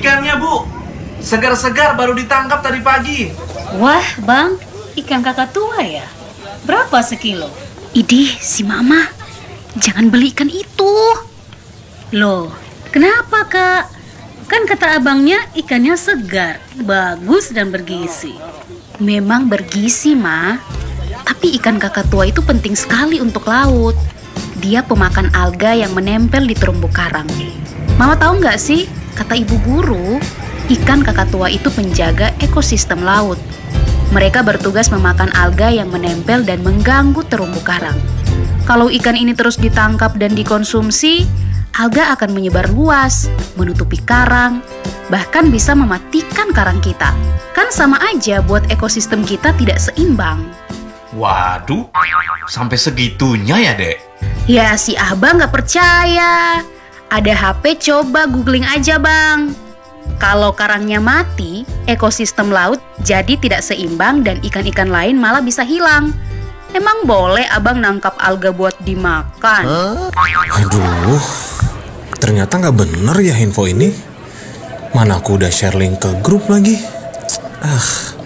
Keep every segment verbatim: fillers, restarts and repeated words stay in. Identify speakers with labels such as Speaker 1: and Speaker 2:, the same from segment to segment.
Speaker 1: ikannya, Bu. Segar-segar baru ditangkap tadi pagi.
Speaker 2: Wah, Bang, ikan kakak tua ya? Berapa sekilo?
Speaker 3: Idih, si Mama, jangan beli ikan itu.
Speaker 2: Loh, kenapa, Kak? Kan kata abangnya ikannya segar, bagus dan bergizi.
Speaker 3: Memang bergizi, Ma. Tapi ikan kakak tua itu penting sekali untuk laut. Dia pemakan alga yang menempel di terumbu karang. Mama tahu nggak sih, kata ibu guru, ikan kakak tua itu penjaga ekosistem laut. Mereka bertugas memakan alga yang menempel dan mengganggu terumbu karang. Kalau ikan ini terus ditangkap dan dikonsumsi, alga akan menyebar luas, menutupi karang, bahkan bisa mematikan karang kita. Kan sama aja buat ekosistem kita tidak seimbang.
Speaker 1: Waduh, sampai segitunya ya, Dek?
Speaker 3: Ya, si Abang nggak percaya. Ada H P, coba googling aja, Bang. Kalau karangnya mati, ekosistem laut jadi tidak seimbang dan ikan-ikan lain malah bisa hilang. Emang boleh Abang nangkap alga buat dimakan?
Speaker 4: Aduh, ternyata nggak bener ya info ini. Mana aku udah share link ke grup lagi. Ah,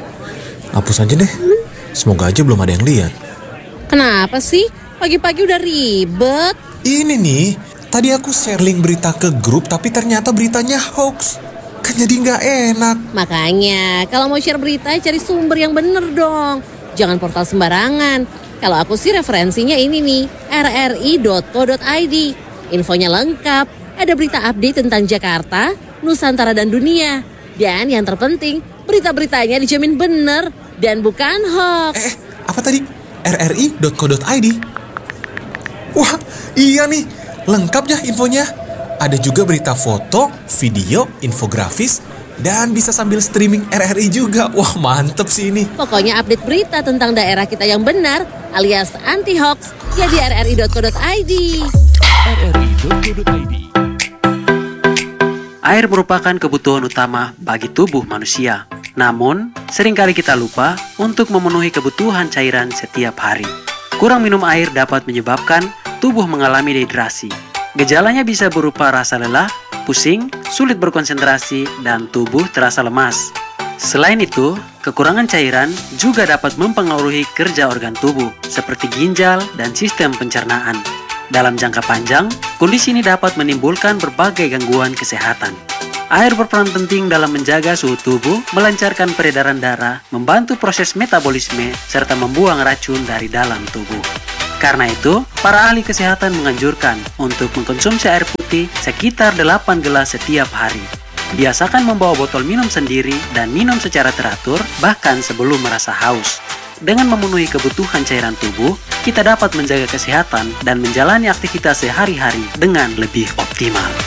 Speaker 4: hapus aja deh. Semoga aja belum ada yang lihat.
Speaker 5: Kenapa sih? Pagi-pagi udah ribet.
Speaker 4: Ini nih, tadi aku share link berita ke grup tapi ternyata beritanya hoax. Kan jadi nggak enak.
Speaker 5: Makanya, kalau mau share berita cari sumber yang bener dong. Jangan portal sembarangan. Kalau aku sih referensinya ini nih, r r i dot co dot i d. Infonya lengkap, ada berita update tentang Jakarta, Nusantara dan dunia. Dan yang terpenting, berita-beritanya dijamin bener dan bukan hoax.
Speaker 4: Eh, apa tadi? r r i dot co dot i d. Wah, iya nih, lengkap ya infonya. Ada juga berita foto, video, infografis, dan bisa sambil streaming R R I juga. Wah, mantep sih ini.
Speaker 5: Pokoknya update berita tentang daerah kita yang benar alias anti hoax ya di r r i dot co dot i d.
Speaker 6: r r i dot co dot i d.
Speaker 7: Air merupakan kebutuhan utama bagi tubuh manusia. Namun, seringkali kita lupa untuk memenuhi kebutuhan cairan setiap hari. Kurang minum air dapat menyebabkan tubuh mengalami dehidrasi. Gejalanya bisa berupa rasa lelah, pusing, sulit berkonsentrasi, dan tubuh terasa lemas. Selain itu, kekurangan cairan juga dapat mempengaruhi kerja organ tubuh, seperti ginjal dan sistem pencernaan. Dalam jangka panjang, kondisi ini dapat menimbulkan berbagai gangguan kesehatan. Air berperan penting dalam menjaga suhu tubuh, melancarkan peredaran darah, membantu proses metabolisme, serta membuang racun dari dalam tubuh. Karena itu, para ahli kesehatan menganjurkan untuk mengkonsumsi air putih sekitar delapan gelas setiap hari. Biasakan membawa botol minum sendiri dan minum secara teratur, bahkan sebelum merasa haus. Dengan memenuhi kebutuhan cairan tubuh, kita dapat menjaga kesehatan dan menjalani aktivitas sehari-hari dengan lebih optimal.